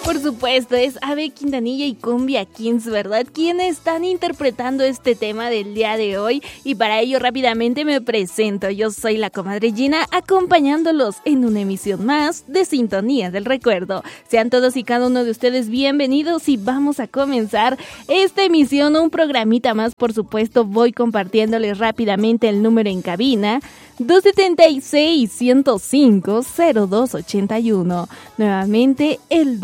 Por supuesto, es Ave Quintanilla y Cumbia Kings, ¿verdad? Quienes están interpretando este tema del día de hoy. Y para ello rápidamente me presento. Yo soy la comadre Gina, acompañándolos en una emisión más de Sintonía del Recuerdo. Sean todos y cada uno de ustedes bienvenidos y vamos a comenzar esta emisión, un programita más, por supuesto. Voy compartiéndoles rápidamente el número en cabina: 276-105-0281. Nuevamente el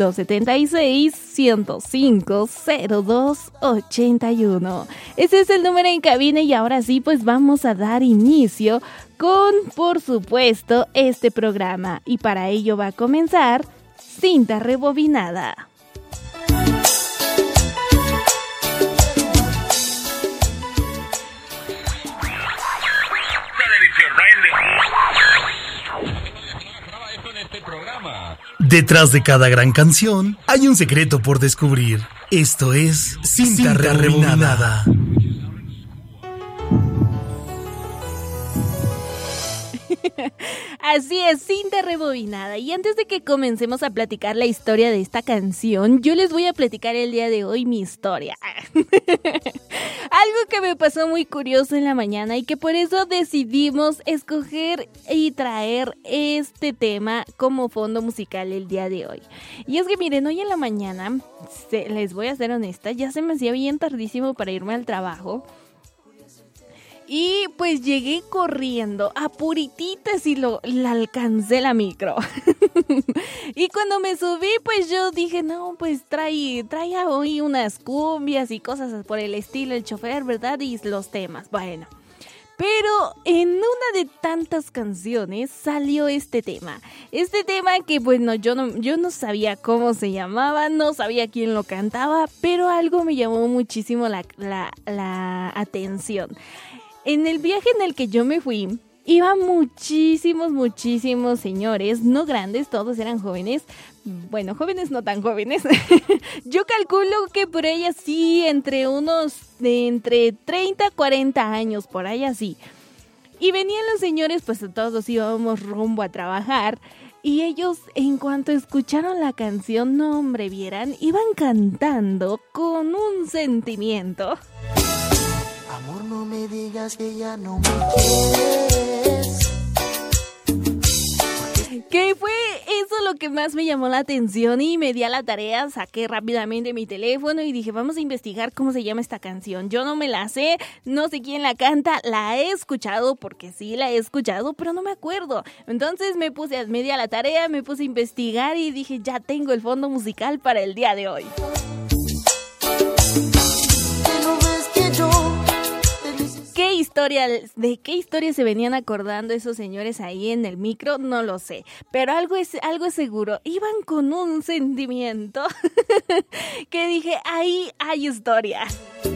276-105-0281. Ese es el número en cabina y ahora sí, pues vamos a dar inicio con, por supuesto, este programa. Y para ello va a comenzar Cinta Rebobinada. Detrás de cada gran canción hay un secreto por descubrir. Esto es Cinta Rebobinada. Así es, Cinta Rebobinada. Y antes de que comencemos a platicar la historia de esta canción, yo les voy a platicar el día de hoy mi historia. Algo que me pasó muy curioso en la mañana y que por eso decidimos escoger y traer este tema como fondo musical el día de hoy. Y es que miren, hoy en la mañana, les voy a ser honesta, ya se me hacía bien tardísimo para irme al trabajo. Y pues llegué corriendo, apurititas, y la alcancé la micro. Y cuando me subí, pues yo dije, no, pues trae hoy unas cumbias y cosas por el estilo, el chofer, ¿verdad? Y los temas, bueno. Pero en una de tantas canciones salió este tema. Este tema que, bueno, yo no sabía cómo se llamaba, no sabía quién lo cantaba, pero algo me llamó muchísimo la atención. En el viaje en el que yo me fui, iban muchísimos señores, no grandes, todos eran jóvenes. Bueno, jóvenes no tan jóvenes. Yo calculo que por ahí así, entre 30 a 40 años, por ahí así. Y venían los señores, pues todos íbamos rumbo a trabajar. Y ellos, en cuanto escucharon la canción, no hombre, vieran, iban cantando con un sentimiento. Amor, no me digas que ya no me quieres. ¿Qué fue eso lo que más me llamó la atención? Y me di a la tarea, saqué rápidamente mi teléfono y dije, vamos a investigar cómo se llama esta canción. Yo no me la sé, no sé quién la canta, la he escuchado porque sí la he escuchado, pero no me acuerdo. Entonces me di a la tarea, me puse a investigar y dije, ya tengo el fondo musical para el día de hoy. ¿De qué historia se venían acordando esos señores ahí en el micro? No lo sé, pero algo es seguro, iban con un sentimiento que dije, ahí hay historia.